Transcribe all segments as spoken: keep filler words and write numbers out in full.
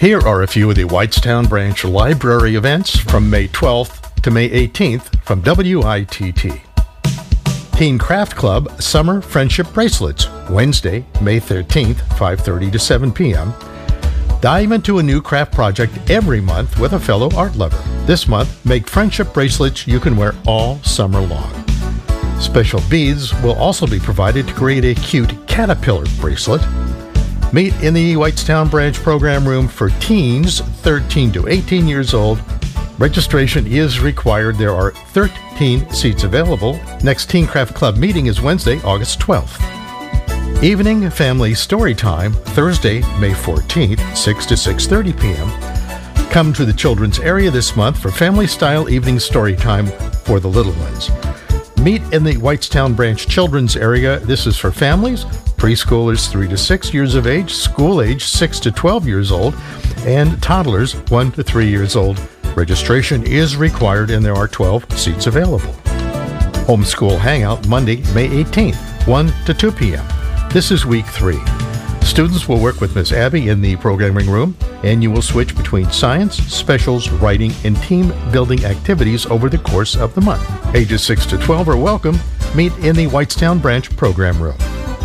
Here are a few of the Whitestown Branch Library events from May twelfth to May eighteenth from W I T T. Teen Craft Club Summer Friendship Bracelets, Wednesday, May thirteenth, five thirty to seven p.m. Dive into a new craft project every month with a fellow art lover. This month, make friendship bracelets you can wear all summer long. Special beads will also be provided to create a cute caterpillar bracelet. Meet in the Whitestown Branch program room for teens thirteen to eighteen years old. Registration is required. There are thirteen seats available. Next Teen Craft Club meeting is Wednesday, August twelfth. Evening Family Story Time, Thursday, May fourteenth, six to six thirty p.m. Come to the children's area this month for family-style evening story time for the little ones. Meet in the Whitestown Branch children's area. This is for families, preschoolers three to six years of age, school age six to twelve years old, and toddlers one to three years old. Registration is required and there are twelve seats available. Homeschool Hangout, Monday, May eighteenth, one to two p.m. This is week three. Students will work with Miss Abby in the programming room, and you will switch between science, specials, writing, and team-building activities over the course of the month. Ages six to twelve are welcome. Meet in the Whitestown Branch program room.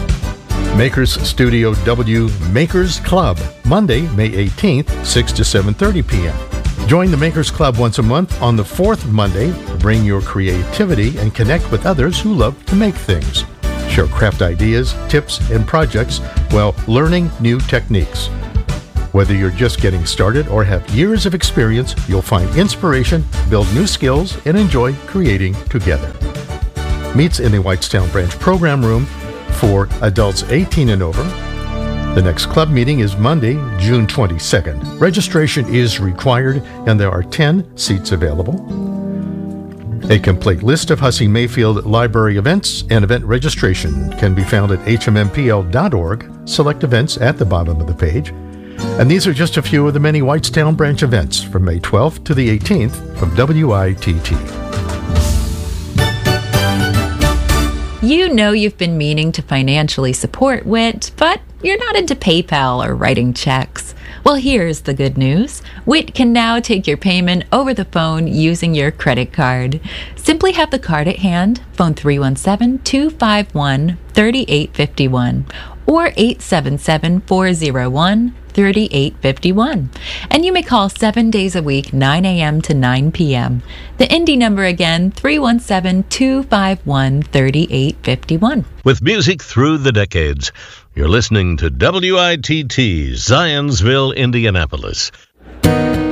Makers Studio W Makers Club, Monday, May eighteenth, six to seven thirty p.m. Join the Makers Club once a month on the fourth Monday. Bring your creativity and connect with others who love to make things. Share craft ideas, tips, and projects while learning new techniques. Whether you're just getting started or have years of experience, you'll find inspiration, build new skills, and enjoy creating together. Meets in the Whitestown Branch program room for adults eighteen and over. The next club meeting is Monday, June twenty-second. Registration is required and there are ten seats available. A complete list of Hussey Mayfield Library events and event registration can be found at h m m p l dot org. Select events at the bottom of the page. And these are just a few of the many Whitestown Branch events from May twelfth to the eighteenth from W I T T. You know you've been meaning to financially support W I T, but you're not into PayPal or writing checks. Well, here's the good news. W I T can now take your payment over the phone using your credit card. Simply have the card at hand, phone three one seven, two five one, three eight five one or eight seven seven, four zero one, three eight five one. And you may call seven days a week, nine a.m. to nine p.m. The Indy number again, three one seven, two five one, three eight five one. With music through the decades, you're listening to W I T T, Zionsville, Indianapolis.